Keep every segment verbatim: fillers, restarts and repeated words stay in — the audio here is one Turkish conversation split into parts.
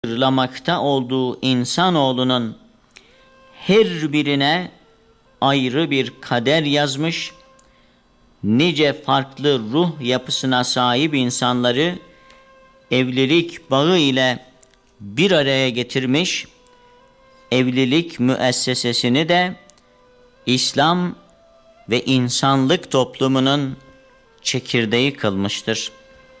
hazırlamakta olduğu insanoğlunun her birine ayrı bir kader yazmış, nice farklı ruh yapısına sahip insanları evlilik bağı ile bir araya getirmiş, evlilik müessesesini de İslam ve insanlık toplumunun çekirdeği kılmıştır.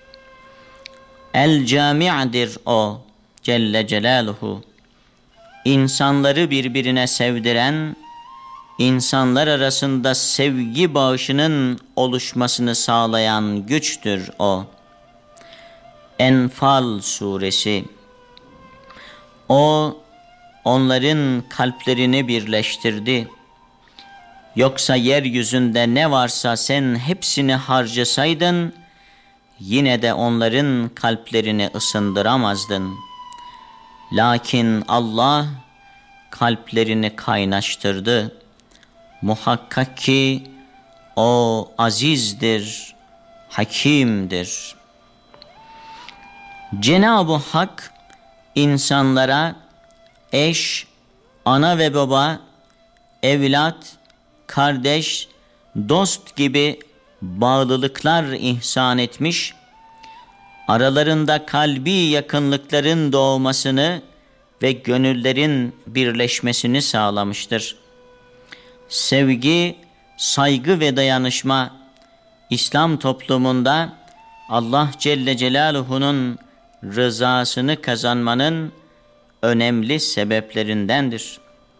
El-Cami'dir o Celle Celaluhu. İnsanları birbirine sevdiren, insanlar arasında sevgi bağışının oluşmasını sağlayan güçtür o. Enfal suresi. O, onların kalplerini birleştirdi. Yoksa yeryüzünde ne varsa sen hepsini harcasaydın, yine de onların kalplerini ısındıramazdın. Lakin Allah kalplerini kaynaştırdı. Muhakkak ki o azizdir, hakimdir. Cenab-ı Hak insanlara eş, ana ve baba, evlat, kardeş, dost gibi bağlılıklar ihsan etmiş, aralarında kalbi yakınlıkların doğmasını ve gönüllerin birleşmesini sağlamıştır. Sevgi, saygı ve dayanışma, İslam toplumunda Allah Celle Celaluhu'nun rızasını kazanmanın önemli sebeplerindendir.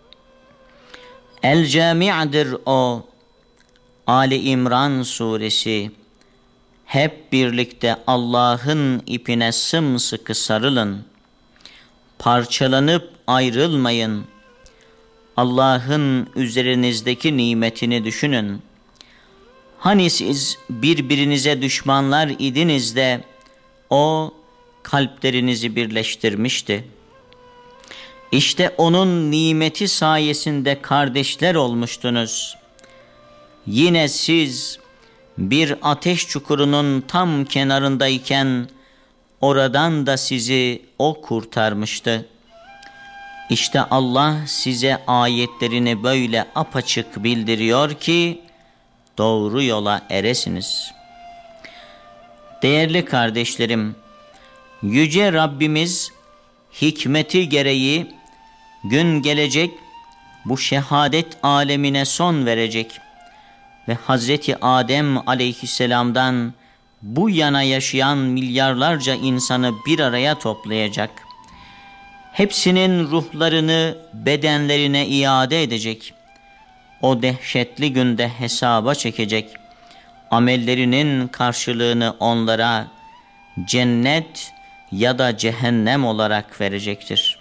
El-Cami'dir o, Ali İmran suresi. Hep birlikte Allah'ın ipine sımsıkı sarılın. Parçalanıp ayrılmayın. Allah'ın üzerinizdeki nimetini düşünün. Hani siz birbirinize düşmanlar idiniz de o kalplerinizi birleştirmişti. İşte onun nimeti sayesinde kardeşler olmuştunuz. Yine siz bir ateş çukurunun tam kenarındayken oradan da sizi o kurtarmıştı. İşte Allah size ayetlerini böyle apaçık bildiriyor ki doğru yola eresiniz. Değerli kardeşlerim, Yüce Rabbimiz hikmeti gereği gün gelecek bu şehadet alemine son verecek ve Hazreti Adem aleyhisselamdan bu yana yaşayan milyarlarca insanı bir araya toplayacak. Hepsinin ruhlarını bedenlerine iade edecek. O dehşetli günde hesaba çekecek. Amellerinin karşılığını onlara cennet ya da cehennem olarak verecektir.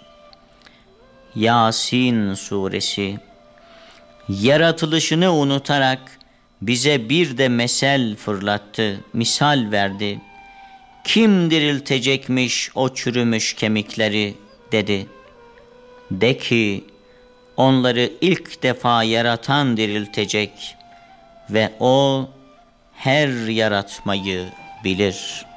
Yasin suresi. Yaratılışını unutarak bize bir de mesel fırlattı, misal verdi. Kim diriltecekmiş o çürümüş kemikleri dedi. De ki onları ilk defa yaratan diriltecek ve o her yaratmayı bilir.